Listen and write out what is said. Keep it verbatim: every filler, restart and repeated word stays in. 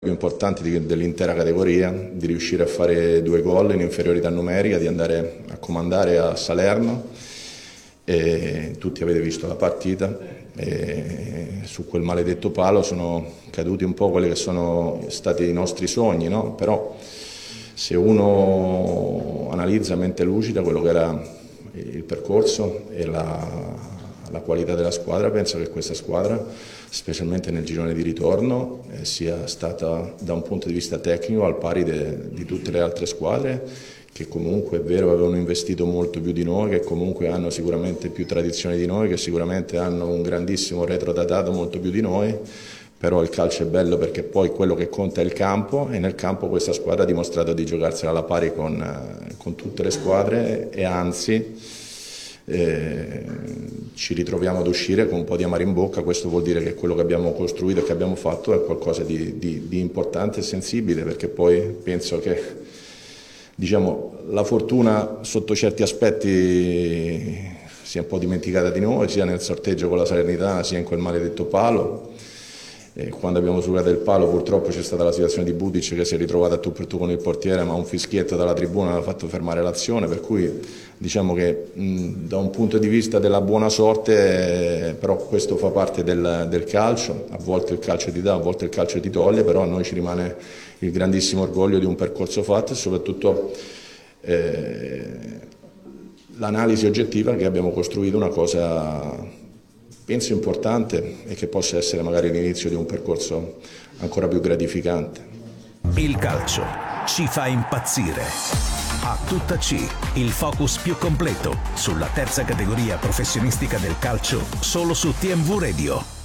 più importanti di, dell'intera categoria, di riuscire a fare due gol in inferiorità numerica, di andare a comandare a Salerno. E tutti avete visto la partita e su quel maledetto palo sono caduti un po' quelli che sono stati i nostri sogni, no? Però se uno analizza a mente lucida quello che era il percorso e la la qualità della squadra, penso che questa squadra, specialmente nel girone di ritorno, eh, sia stata da un punto di vista tecnico al pari de, di tutte le altre squadre, che comunque è vero avevano investito molto più di noi, che comunque hanno sicuramente più tradizione di noi, che sicuramente hanno un grandissimo retrodatato molto più di noi, però il calcio è bello perché poi quello che conta è il campo, e nel campo questa squadra ha dimostrato di giocarsela alla pari con, eh, con tutte le squadre, e anzi Eh, ci ritroviamo ad uscire con un po' di amaro in bocca. Questo vuol dire che quello che abbiamo costruito e che abbiamo fatto è qualcosa di, di, di importante e sensibile, perché poi penso che, diciamo, la fortuna sotto certi aspetti si è un po' dimenticata di noi, sia nel sorteggio con la Salernitana sia in quel maledetto palo. E quando abbiamo superato il palo purtroppo c'è stata la situazione di Budic che si è ritrovato a tu per tu con il portiere, ma un fischietto dalla tribuna ha fatto fermare l'azione, per cui diciamo che mh, da un punto di vista della buona sorte, eh, però questo fa parte del, del calcio, a volte il calcio ti dà, a volte il calcio ti toglie, però a noi ci rimane il grandissimo orgoglio di un percorso fatto e soprattutto eh, l'analisi oggettiva che abbiamo costruito una cosa, penso, importante e che possa essere magari l'inizio di un percorso ancora più gratificante. Il calcio ci fa impazzire. A tutta C, il focus più completo sulla terza categoria professionistica del calcio, solo su T M V Radio.